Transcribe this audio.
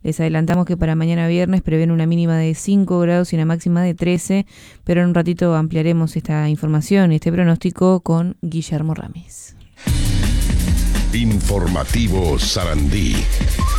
Les adelantamos que para mañana viernes prevén una mínima de 5 grados y una máxima de 13, pero en un ratito ampliaremos esta información y este pronóstico con Guillermo Ramis. Informativo Sarandí.